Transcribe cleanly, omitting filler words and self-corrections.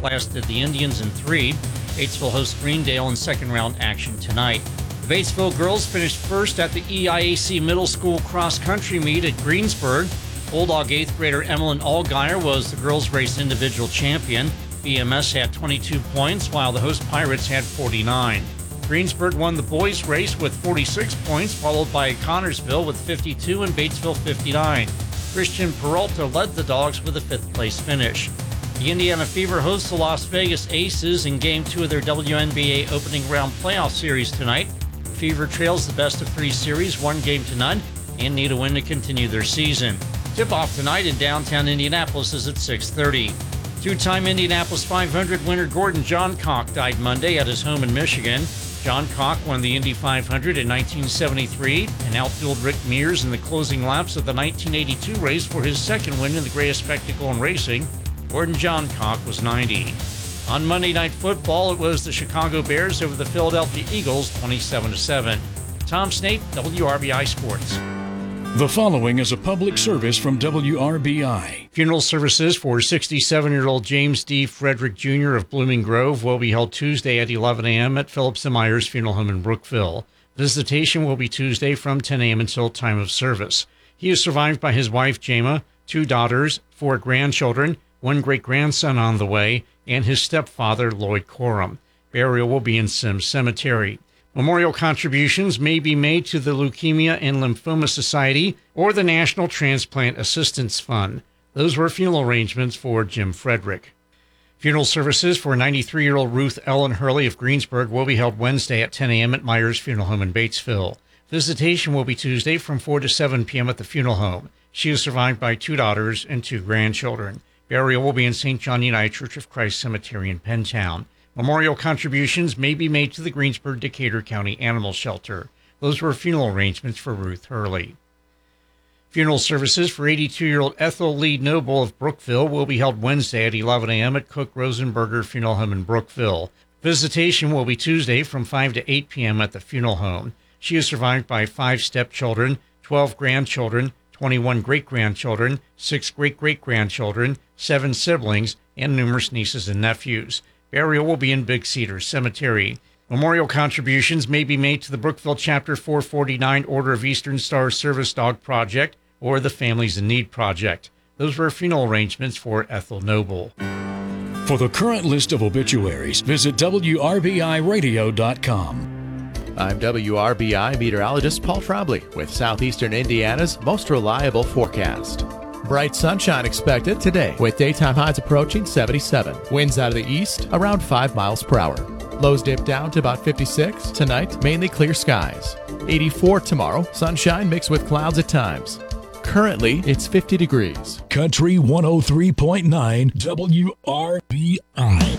outlasted the Indians in 3. Batesville hosts Greendale in second-round action tonight. The Batesville girls finished first at the EIAC Middle School cross-country meet at Greensburg. Bulldog 8th grader Emmeline Allgaier was the girls' race individual champion. BMS had 22 points, while the host Pirates had 49. Greensburg won the boys' race with 46 points, followed by Connorsville with 52 and Batesville 59. Christian Peralta led the Dogs with a 5th-place finish. The Indiana Fever hosts the Las Vegas Aces in Game 2 of their WNBA opening round playoff series tonight. Fever trails the best-of-3 series 1-0 and need a win to continue their season. Tip-off tonight in downtown Indianapolis is at 6:30. Two-time Indianapolis 500 winner Gordon Johncock died Monday at his home in Michigan. Johncock won the Indy 500 in 1973 and outdueled Rick Mears in the closing laps of the 1982 race for his second win in the greatest spectacle in racing. Gordon Johncock was 90. On Monday Night Football, it was the Chicago Bears over the Philadelphia Eagles 27-7. Tom Snape, WRBI Sports. The following is a public service from WRBI. Funeral services for 67-year-old James D. Frederick Jr. of Blooming Grove will be held Tuesday at 11 a.m. at Phillips & Myers Funeral Home in Brookville. Visitation will be Tuesday from 10 a.m. until time of service. He is survived by his wife, Jama, 2 daughters, 4 grandchildren, 1 great-grandson on the way, and his stepfather, Lloyd Coram. Burial will be in Sims Cemetery. Memorial contributions may be made to the Leukemia and Lymphoma Society or the National Transplant Assistance Fund. Those were funeral arrangements for Jim Frederick. Funeral services for 93-year-old Ruth Ellen Hurley of Greensburg will be held Wednesday at 10 a.m. at Myers Funeral Home in Batesville. Visitation will be Tuesday from 4 to 7 p.m. at the funeral home. She is survived by 2 daughters and 2 grandchildren. Burial will be in St. John United Church of Christ Cemetery in Pentown. Memorial contributions may be made to the Greensburg-Decatur County Animal Shelter. Those were funeral arrangements for Ruth Hurley. Funeral services for 82-year-old Ethel Lee Noble of Brookville will be held Wednesday at 11 a.m. at Cook Rosenberger Funeral Home in Brookville. Visitation will be Tuesday from 5 to 8 p.m. at the funeral home. She is survived by 5 stepchildren, 12 grandchildren, 21 great-grandchildren, 6 great-great-grandchildren, 7 siblings, and numerous nieces and nephews. Burial will be in Big Cedar Cemetery. Memorial contributions may be made to the Brookville Chapter 449 Order of Eastern Star Service Dog Project or the Families in Need Project. Those were funeral arrangements for Ethel Noble. For the current list of obituaries, visit WRBIRadio.com. I'm WRBI meteorologist Paul Trombley with Southeastern Indiana's most reliable forecast. Bright sunshine expected today with daytime highs approaching 77. Winds out of the east around 5 miles per hour. Lows dip down to about 56. Tonight, mainly clear skies. 84 tomorrow, sunshine mixed with clouds at times. Currently, it's 50 degrees. Country 103.9 WRBI.